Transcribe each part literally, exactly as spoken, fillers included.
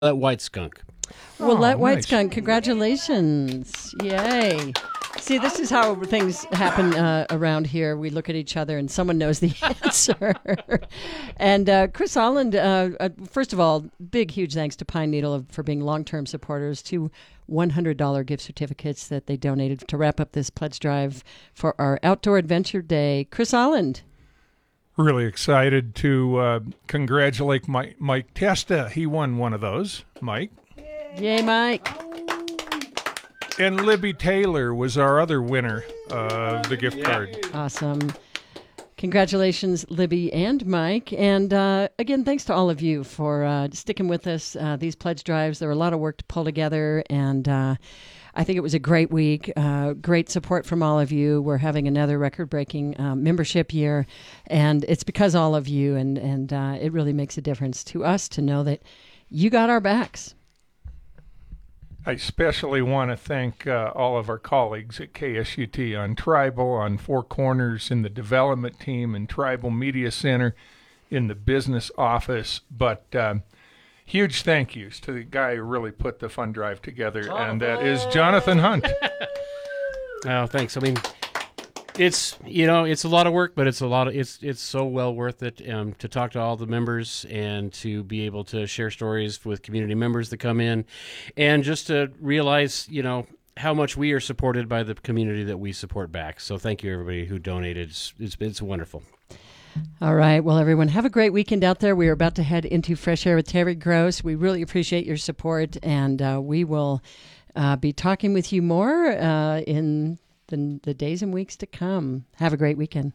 That White Skunk. Willette Oh, White nice. Skunk, congratulations. Yay. See, this is how things happen uh, around here. We look at each other and someone knows the answer. and uh, Chris Holland, uh, uh, first of all, big, huge thanks to Pine Needle for being long-term supporters. Two one hundred dollars gift certificates that they donated to wrap up this pledge drive for our Outdoor Adventure Day. Chris Holland. Really excited to uh, congratulate Mike, Mike Testa. He won one of those, Mike. Yay, Mike. And Libby Taylor was our other winner of the gift card. Awesome. Congratulations, Libby and Mike. And uh, again, thanks to all of you for uh, sticking with us. Uh, these pledge drives, there were a lot of work to pull together, and uh, I think it was a great week. Uh, great support from all of you. We're having another record-breaking uh, membership year, and it's because all of you, and, and uh, it really makes a difference to us to know that you got our backs. I especially want to thank uh, all of our colleagues at K S U T on Tribal, on Four Corners, in the development team, in Tribal Media Center, in the business office. But um, huge thank yous to the guy who really put the fund drive together, Jonathan. And that is Jonathan Hunt. Oh, thanks. I mean, it's, you know, it's a lot of work, but it's a lot of, it's, it's so well worth it um, to talk to all the members and to be able to share stories with community members that come in, and just to realize, you know, how much we are supported by the community that we support back. So thank you, everybody who donated. It's, it's, it's wonderful. All right. Well, everyone, have a great weekend out there. We are about to head into Fresh Air with Terry Gross. We really appreciate your support, and uh, we will uh, be talking with you more uh, in the, the days and weeks to come. Have a great weekend.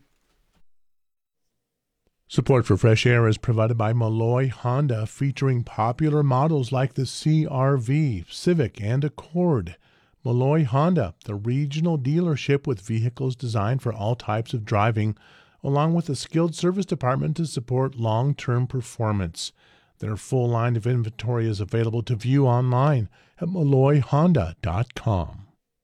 Support for Fresh Air is provided by Malloy Honda, featuring popular models like the C R V, Civic, and Accord. Malloy Honda, the regional dealership with vehicles designed for all types of driving, along with a skilled service department to support long-term performance. Their full line of inventory is available to view online at malloy honda dot com.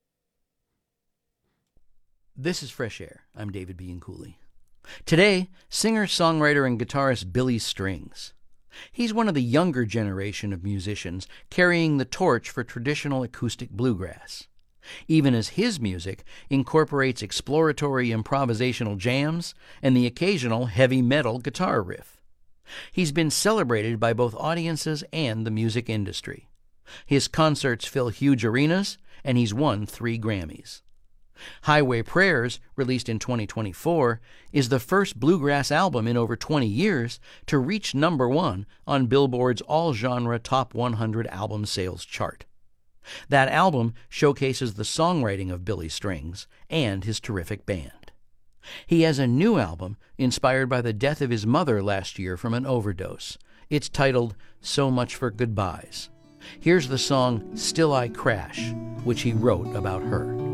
This is Fresh Air. I'm David Bianculli. Today, singer, songwriter, and guitarist Billy Strings. He's one of the younger generation of musicians carrying the torch for traditional acoustic bluegrass, even as his music incorporates exploratory improvisational jams and the occasional heavy metal guitar riff. He's been celebrated by both audiences and the music industry. His concerts fill huge arenas, and he's won three Grammys. Highway Prayers, released in twenty twenty-four, is the first bluegrass album in over twenty years to reach number one on Billboard's all-genre Top one hundred Album Sales chart. That album showcases the songwriting of Billy Strings and his terrific band. He has a new album inspired by the death of his mother last year from an overdose. It's titled So Much for Goodbyes. Here's the song Still I Crash, which he wrote about her.